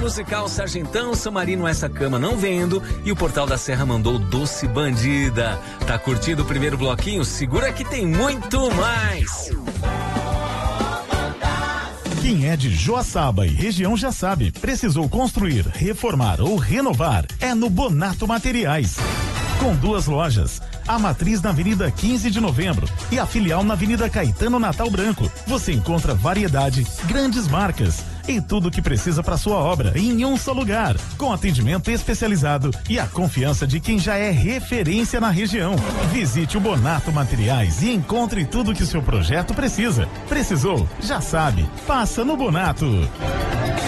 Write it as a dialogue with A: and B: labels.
A: musical Sargentão, São Marino, Essa Cama Não Vendo, e o Portal da Serra mandou Doce Bandida. Tá curtindo o primeiro bloquinho? Segura que tem muito mais.
B: Quem é de Joaçaba e região já sabe, precisou construir, reformar ou renovar, é no Bonato Materiais. Com 2 lojas, a matriz na Avenida 15 de Novembro e a filial na Avenida Caetano Natal Branco. Você encontra variedade, grandes marcas e tudo o que precisa para sua obra em um só lugar, com atendimento especializado e a confiança de quem já é referência na região. Visite o Bonato Materiais e encontre tudo que o seu projeto precisa. Precisou? Já sabe. Passa no Bonato.